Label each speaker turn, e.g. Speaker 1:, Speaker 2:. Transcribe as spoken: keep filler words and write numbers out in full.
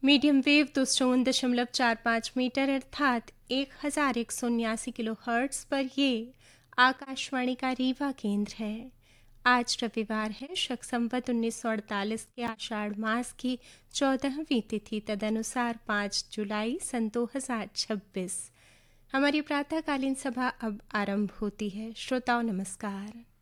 Speaker 1: Medium wave दो सौ उन दशमलव चार पाँच मीटर अर्थात एक हज़ार एक सौ उन्यासी किलो हर्ट्स पर ये आकाशवाणी का रीवा केंद्र है। आज रविवार है, शक संवत उन्नीस सौ अड़तालीस के आषाढ़ मास की चौदहवीं तिथि, तदनुसार पाँच जुलाई सन दो हज़ार छब्बीस। हमारी प्रातःकालीन सभा अब आरंभ होती है। श्रोताओं नमस्कार।